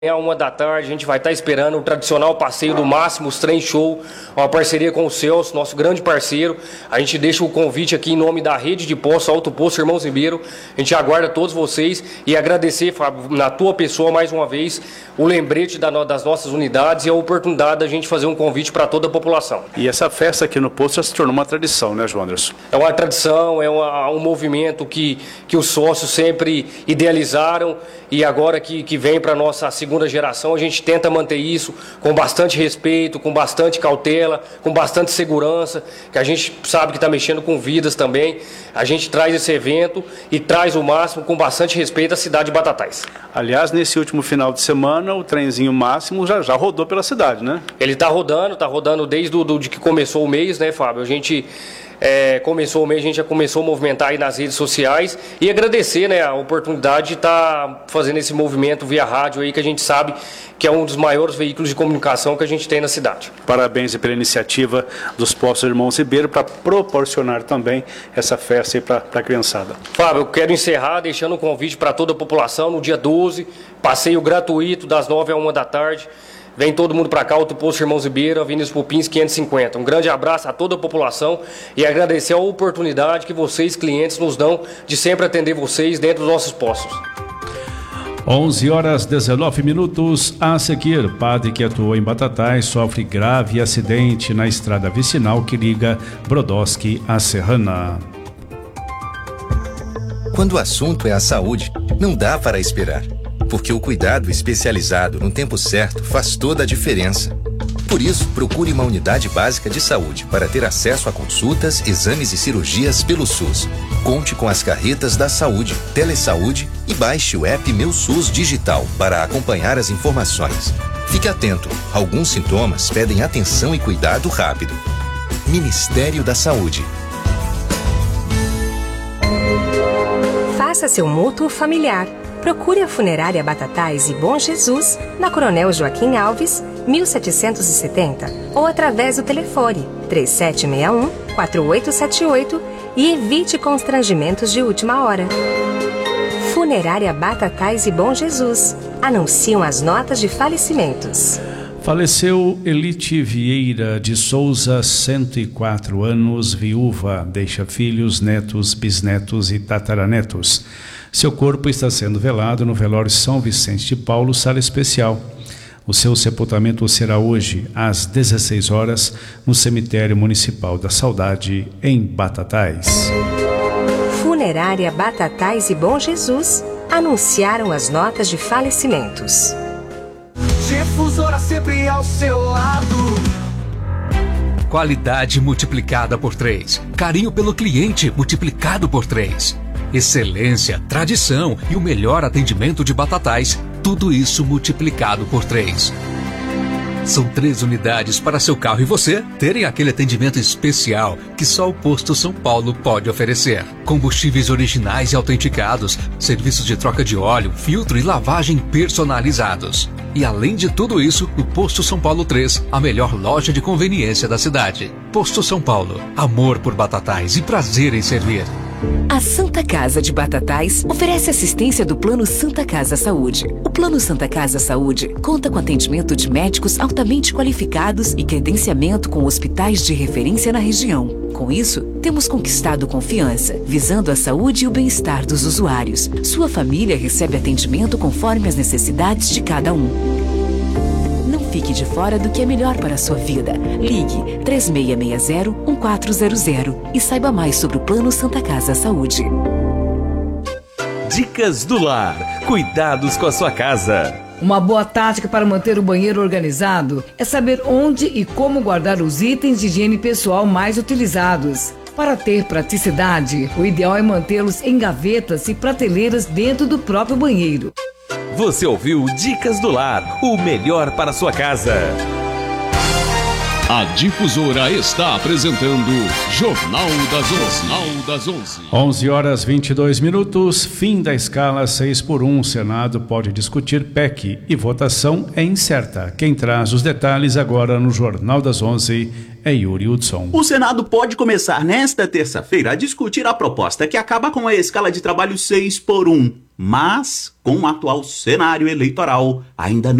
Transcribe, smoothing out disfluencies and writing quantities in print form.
À 13h, a gente vai estar esperando o tradicional passeio do Máximos Trem Show, uma parceria com o Celso, nosso grande parceiro. A gente deixa o convite aqui em nome da rede de posto, Alto Posto Irmãos Ribeiro. A gente aguarda todos vocês e agradecer, Fábio, na tua pessoa mais uma vez, o lembrete das nossas unidades e a oportunidade da gente fazer um convite para toda a população. E essa festa aqui no posto já se tornou uma tradição, né, João Anderson? É uma tradição, é um movimento que os sócios sempre idealizaram e agora que vem para a nossa segunda geração, a gente tenta manter isso com bastante respeito, com bastante cautela, com bastante segurança, que a gente sabe que está mexendo com vidas também. A gente traz esse evento e traz o máximo com bastante respeito à cidade de Batatais. Aliás, nesse último final de semana, o trenzinho Máximo já rodou pela cidade, né? Ele está rodando desde de que começou o mês, né, Fábio? A gente... começou o mês, a gente já começou a movimentar aí nas redes sociais e agradecer, né, a oportunidade de estar fazendo esse movimento via rádio aí, que a gente sabe que é um dos maiores veículos de comunicação que a gente tem na cidade. Parabéns pela iniciativa dos Postos Irmãos Ribeiro para proporcionar também essa festa aí para a criançada. Fábio, eu quero encerrar deixando um convite para toda a população no dia 12, passeio gratuito das 9h à 13h. Vem todo mundo para cá, Alto Posto Irmãos Ribeiro, Avenida Pupins 550. Um grande abraço a toda a população e agradecer a oportunidade que vocês, clientes, nos dão de sempre atender vocês dentro dos nossos postos. 11h19. A seguir, padre que atuou em Batatais sofre grave acidente na estrada vicinal que liga Brodowski a Serrana. Quando o assunto é a saúde, não dá para esperar. Porque o cuidado especializado no tempo certo faz toda a diferença. Por isso, procure uma unidade básica de saúde para ter acesso a consultas, exames e cirurgias pelo SUS. Conte com as carretas da saúde, Telesaúde e baixe o app Meu SUS Digital para acompanhar as informações. Fique atento, alguns sintomas pedem atenção e cuidado rápido. Ministério da Saúde. Faça seu mútuo familiar. Procure a Funerária Batatais e Bom Jesus na Coronel Joaquim Alves, 1770 ou através do telefone 3761-4878 e evite constrangimentos de última hora. Funerária Batatais e Bom Jesus. Anunciam as notas de falecimentos. Faleceu Elite Vieira de Souza, 104 anos, viúva, deixa filhos, netos, bisnetos e tataranetos. Seu corpo está sendo velado no velório São Vicente de Paulo, sala especial. O seu sepultamento será hoje, às 16h, no cemitério municipal da Saudade, em Batatais. Funerária Batatais e Bom Jesus anunciaram as notas de falecimentos. Difusora sempre ao seu lado. Qualidade multiplicada por 3. Carinho pelo cliente multiplicado por 3. Excelência, tradição e o melhor atendimento de Batatais, tudo isso multiplicado por 3. São 3 unidades para seu carro e você terem aquele atendimento especial que só o Posto São Paulo pode oferecer. Combustíveis originais e autenticados, serviços de troca de óleo, filtro e lavagem personalizados. E além de tudo isso, o Posto São Paulo 3, a melhor loja de conveniência da cidade. Posto São Paulo, amor por Batatais e prazer em servir. A Santa Casa de Batatais oferece assistência do Plano Santa Casa Saúde. O Plano Santa Casa Saúde conta com atendimento de médicos altamente qualificados e credenciamento com hospitais de referência na região. Com isso, temos conquistado confiança, visando a saúde e o bem-estar dos usuários. Sua família recebe atendimento conforme as necessidades de cada um. Não fique de fora do que é melhor para a sua vida. Ligue 3660-1400 e saiba mais sobre o Plano Santa Casa Saúde. Dicas do Lar. Cuidados com a sua casa. Uma boa tática para manter o banheiro organizado é saber onde e como guardar os itens de higiene pessoal mais utilizados. Para ter praticidade, o ideal é mantê-los em gavetas e prateleiras dentro do próprio banheiro. Você ouviu Dicas do Lar, o melhor para a sua casa. A Difusora está apresentando Jornal das 11. 11 horas 22 minutos, fim da escala 6x1. O Senado pode discutir PEC e votação é incerta. Quem traz os detalhes agora no Jornal das 11 é Yuri Hudson. O Senado pode começar nesta terça-feira a discutir a proposta que acaba com a escala de trabalho 6x1, mas com o atual cenário eleitoral ainda